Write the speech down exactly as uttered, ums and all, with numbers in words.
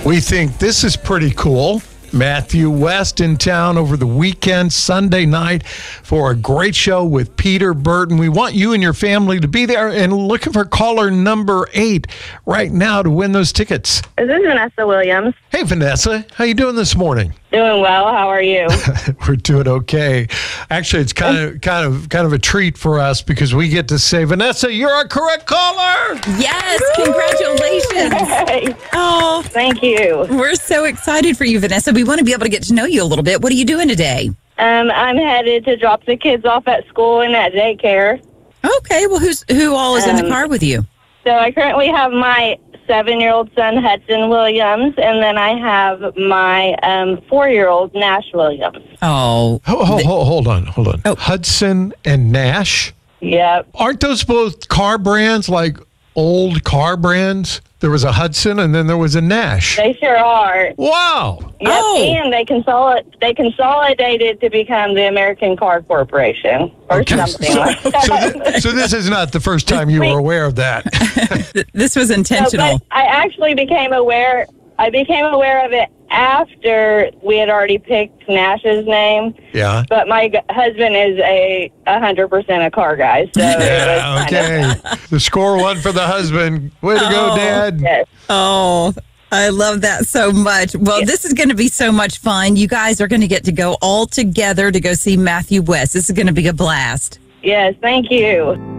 We think this is pretty cool. Matthew West in town over the weekend, Sunday night, for a great show with Peter Burton. We want you and your family to be there, and looking for caller number eight right now to win those tickets. This is Vanessa Williams. Hey, Vanessa. How you doing this morning? Doing well. How are you? We're doing okay. Actually, it's kind of kind of kind of a treat for us because we get to say, Vanessa, you're a correct caller. Yes, congratulations. Hey, Oh, thank you. we're so excited for you, Vanessa. We want to be able to get to know you a little bit. What are you doing today? Um, I'm headed to drop the kids off at school and at daycare. Okay, well, who's who all is in the Um, car with you? So I currently have my seven-year-old son, Hudson Williams, and then I have my um, four-year-old, Nash Williams. Oh, Ho- ho- ho- hold on, hold on. Oh. Hudson and Nash. Yep. Aren't those both car brands, like old car brands? There was a Hudson and then there was a Nash. They sure are. Wow. Yep. Oh. And they consolid- they consolidated to become the American Car Corporation or Okay. something So, like so, that. thi- so this is not the first time you were aware of that. th- this was No, intentional. but I actually became aware. I became aware of it after we had already picked Nash's name. Yeah. But my g- husband is a a hundred percent a car guy, so it was Yeah, kind okay. The score one for the husband. Way to go, Oh. Dad. of, yes. Oh, I love that so much. Well, this is going to be so much fun. You guys are going to get to go all together to go see Matthew West. This is going to be a blast. Yes, thank you.